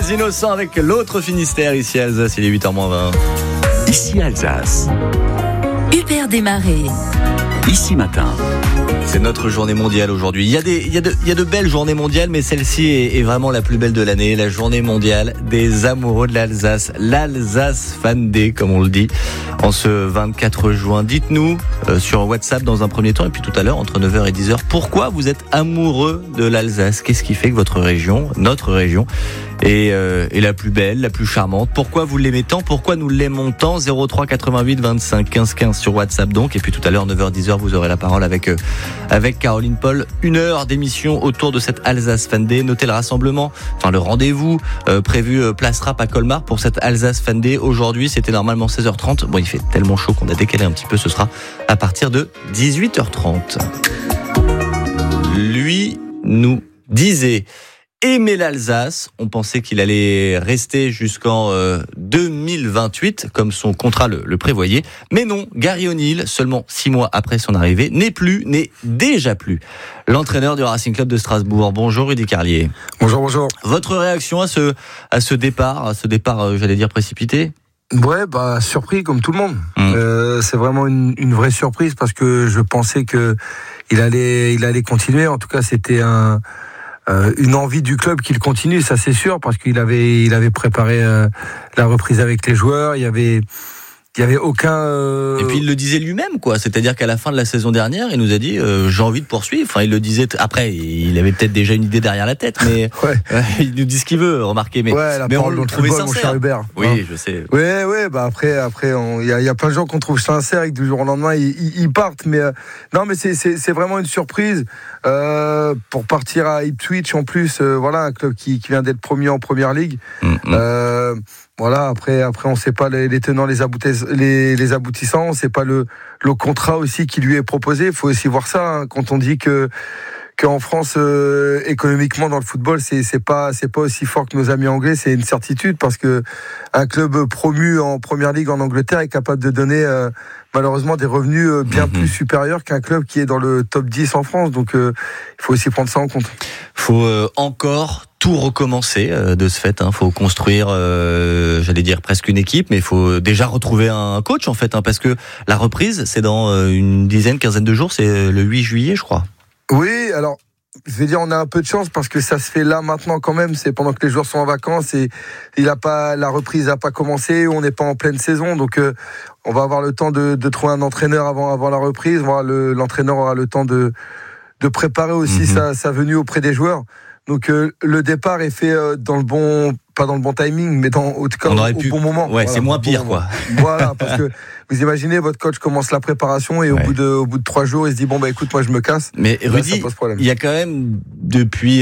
Innocents avec l'autre Finistère, ici à Alsace, il est 8h-20. Ici Alsace. Hubert Desmarais. Ici Matin. C'est notre journée mondiale aujourd'hui. Il y a de belles journées mondiales, mais celle-ci est vraiment la plus belle de l'année. La journée mondiale des amoureux de l'Alsace. L'Alsace Fan Day, comme on le dit, en ce 24 juin. Dites-nous sur WhatsApp dans un premier temps, et puis tout à l'heure, entre 9h et 10h, pourquoi vous êtes amoureux de l'Alsace? Qu'est-ce qui fait que votre région, notre région, est la plus belle, la plus charmante? Pourquoi vous l'aimez tant? Pourquoi nous l'aimons tant? 03 88 25 15 15 sur WhatsApp donc. Et puis tout à l'heure, 9h 10h, vous aurez la parole avec Caroline Paul. 1 heure d'émission autour de cette Alsace Fan Day. Notez le rassemblement, enfin le rendez-vous prévu Place Rapp à Colmar pour cette Alsace Fan Day. Aujourd'hui, c'était normalement 16h30. Bon, il fait tellement chaud qu'on a décalé un petit peu. Ce sera à partir de 18h30. Lui nous disait aimer l'Alsace. On pensait qu'il allait rester jusqu'en 2028, comme son contrat le prévoyait. Mais non, Gary O'Neill, seulement 6 mois après son arrivée, n'est déjà plus l'entraîneur du Racing Club de Strasbourg. Bonjour Rudy Carlier. Bonjour. Votre réaction à ce départ, j'allais dire précipité? Ouais, surpris comme tout le monde. C'est vraiment une vraie surprise parce que je pensais que il allait continuer. En tout cas, c'était une envie du club qu'il continue, ça c'est sûr, parce qu'il avait préparé la reprise avec les joueurs. Il y avait aucun. Et puis il le disait lui-même, quoi. C'est-à-dire qu'à la fin de la saison dernière, il nous a dit j'ai envie de poursuivre. Enfin, il le disait. Après, il avait peut-être déjà une idée derrière la tête, mais ouais. Il nous dit ce qu'il veut, remarquez. Mais on le trouvait sincère. Mon cher Hubert. Oui, je sais. Ouais. Après, il y a plein de gens qu'on trouve sincères et que du jour au lendemain ils partent. Mais non, mais c'est vraiment une surprise pour partir à Ipswich en plus. Voilà, un club qui vient d'être premier en première ligue. Voilà, après on sait pas les tenants, les aboutissants, on sait pas le contrat aussi qui lui est proposé. Il faut aussi voir ça, hein, quand on dit qu'en France économiquement dans le football c'est pas aussi fort que nos amis anglais, c'est une certitude, parce que un club promu en première ligue en Angleterre est capable de donner malheureusement des revenus bien plus supérieurs qu'un club qui est dans le top 10 en France. Donc il faut aussi prendre ça en compte. Faut encore tout recommencer de ce fait. Faut construire, j'allais dire presque une équipe, mais il faut déjà retrouver un coach en fait, parce que la reprise c'est dans une quinzaine de jours, c'est le 8 juillet je crois. Oui, alors je vais dire on a un peu de chance parce que ça se fait là maintenant quand même, c'est pendant que les joueurs sont en vacances et la reprise n'a pas commencé, on n'est pas en pleine saison, donc on va avoir le temps de trouver un entraîneur avant la reprise. Voilà, l'entraîneur aura le temps de préparer aussi sa venue auprès des joueurs. Donc le départ est fait pas dans le bon timing, mais au bon moment. Ouais, voilà, c'est moins pire, quoi. Voilà, parce que vous imaginez, votre coach commence la préparation et au bout de 3 jours, il se dit écoute, moi je me casse. Mais Rudy, il y a quand même depuis